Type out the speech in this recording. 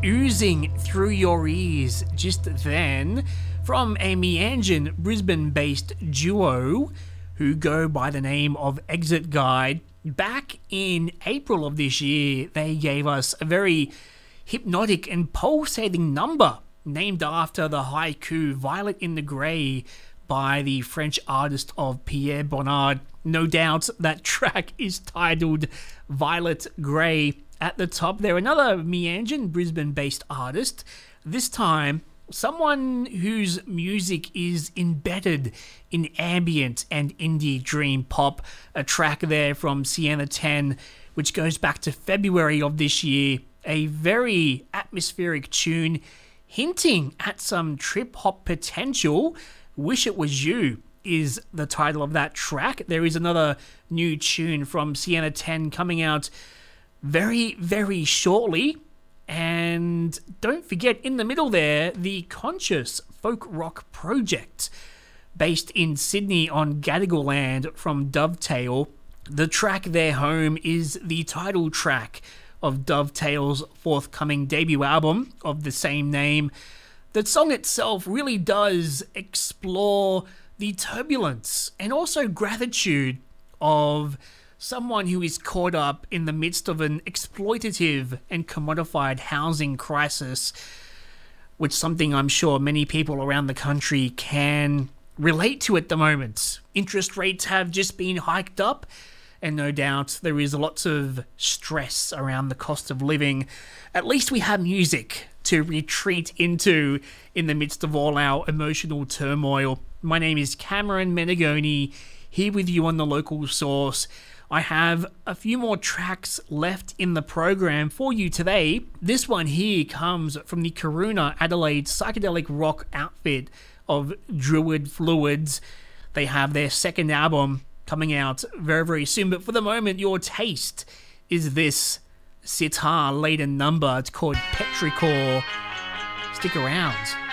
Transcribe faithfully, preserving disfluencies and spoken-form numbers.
oozing through your ears just then from a Meanjin Brisbane-based duo who go by the name of Exit Guide. Back in April of this year, they gave us a very hypnotic and pulsating number named after the haiku Violet in the Grey by the French artist of Pierre Bonnard. No doubt that track is titled Violet Grey. At the top there, another Meanjin Brisbane-based artist, this time someone whose music is embedded in ambient and indie dream pop. A track there from Sienna ten, which goes back to February of this year. A very atmospheric tune, hinting at some trip-hop potential. Wish It Was You is the title of that track. There is another new tune from Sienna ten coming out very, very shortly. And don't forget, in the middle there, the Conscious Folk Rock Project, based in Sydney on Gadigal land from Dovetail. The track Their Home is the title track of Dovetail's forthcoming debut album of the same name. The song itself really does explore the turbulence and also gratitude of someone who is caught up in the midst of an exploitative and commodified housing crisis, which is something I'm sure many people around the country can relate to at the moment. Interest rates have just been hiked up, and no doubt there is lots of stress around the cost of living. At least we have music to retreat into in the midst of all our emotional turmoil. My name is Cameron Menegoni, here with you on The Local Source. I have a few more tracks left in the program for you today. This one here comes from the Karuna Adelaide psychedelic rock outfit of Druid Fluids. They have their second album coming out very, very soon. But for the moment, your taste is this sitar-laden number. It's called Petrichor. Stick around.